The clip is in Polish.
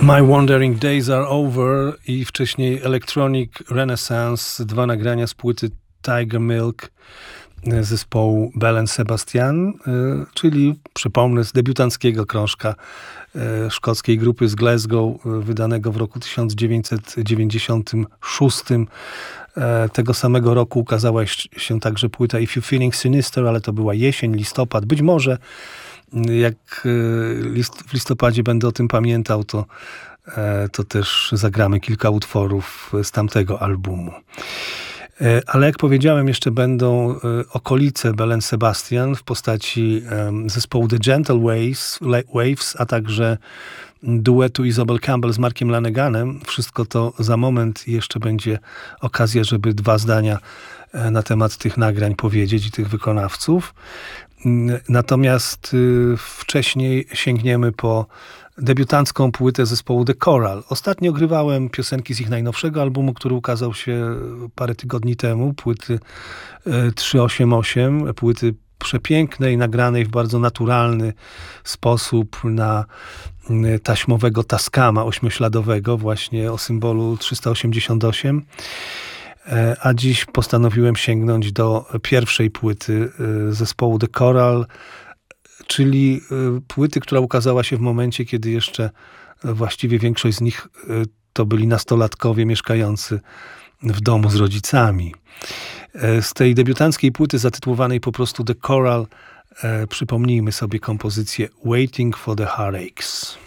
My Wandering Days Are Over i wcześniej Electronic Renaissance, 2 nagrania z płyty Tiger Milk zespołu Belle & Sebastian, czyli przypomnę z debiutanckiego krążka szkockiej grupy z Glasgow, wydanego w roku 1996. Tego samego roku ukazała się także płyta If You're Feeling Sinister, ale to była jesień, listopad. Być może jak w listopadzie będę o tym pamiętał, to też zagramy kilka utworów z tamtego albumu. Ale jak powiedziałem, jeszcze będą okolice Belle & Sebastian w postaci zespołu The Gentle Waves, a także duetu Isabel Campbell z Markiem Lanaganem. Wszystko to za moment i jeszcze będzie okazja, żeby 2 zdania na temat tych nagrań powiedzieć i tych wykonawców. Natomiast wcześniej sięgniemy po debiutancką płytę zespołu The Coral. Ostatnio grywałem piosenki z ich najnowszego albumu, który ukazał się parę tygodni temu, płyty 388, płyty przepięknej, nagranej w bardzo naturalny sposób na taśmowego Tascama 8-śladowego, właśnie o symbolu 388. A dziś postanowiłem sięgnąć do pierwszej płyty zespołu The Coral, czyli płyty, która ukazała się w momencie, kiedy jeszcze właściwie większość z nich to byli nastolatkowie mieszkający w domu z rodzicami. Z tej debiutanckiej płyty zatytułowanej po prostu The Coral przypomnijmy sobie kompozycję Waiting for the Heartaches.